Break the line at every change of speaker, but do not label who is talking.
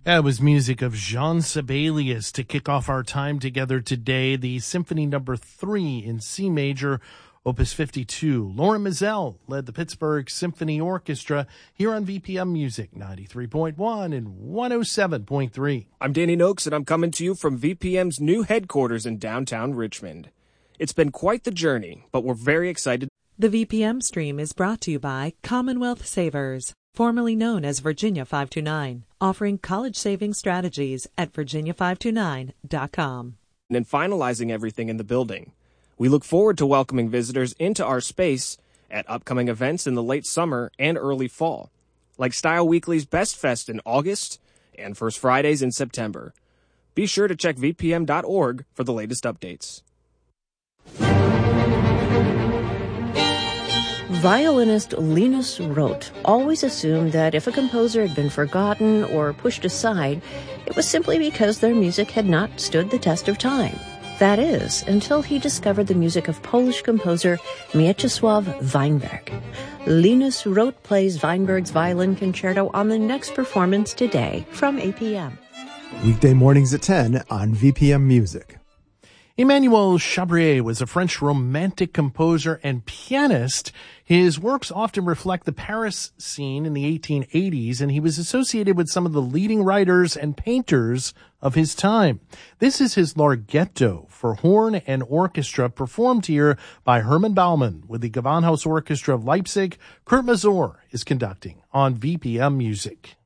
That was music of Jean Sibelius to kick off our time together today. The Symphony Number 3 in C major, Opus 52. Lauren Mizell led the Pittsburgh Symphony Orchestra here on VPM Music 93.1 and 107.3.
I'm Danny Noakes, and I'm coming to you from VPM's new headquarters in downtown Richmond. It's been quite the journey, but we're very excited.
The VPM stream is brought to you by Commonwealth Savers, formerly known as Virginia 529, offering college saving strategies at virginia529.com.
And then finalizing everything in the building. We look forward to welcoming visitors into our space at upcoming events in the late summer and early fall, like Style Weekly's Best Fest in August and First Fridays in September. Be sure to check vpm.org for the latest updates.
Violinist Linus Roth always assumed that if a composer had been forgotten or pushed aside, it was simply because their music had not stood the test of time. That is, until he discovered the music of Polish composer Mieczysław Weinberg. Linus Roth plays Weinberg's violin concerto on the next performance today from 8 p.m.
Weekday mornings at 10 on VPM Music.
Emmanuel Chabrier was a French romantic composer and pianist. His works often reflect the Paris scene in the 1880s, and he was associated with some of the leading writers and painters of his time. This is his Larghetto for horn and orchestra, performed here by Hermann Baumann with the Gewandhaus Orchestra of Leipzig. Kurt Mazur is conducting on VPM Music.